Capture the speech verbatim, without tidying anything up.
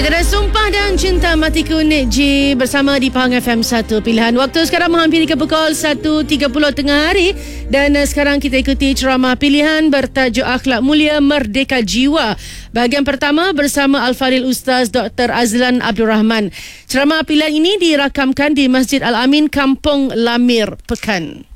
Baik, ada Sumpah dan Cinta Matiku Nek J bersama di Pahang F M satu Pilihan. Waktu sekarang menghampiri ke pukul satu tiga puluh tengah hari dan uh, sekarang kita ikuti ceramah pilihan bertajuk Akhlak Mulia Merdeka Jiwa. Bahagian pertama bersama Al-Fadhil Ustaz Doktor Azlan Abdul Rahman. Ceramah pilihan ini dirakamkan di Masjid Al-Amin, Kampung Lamir, Pekan.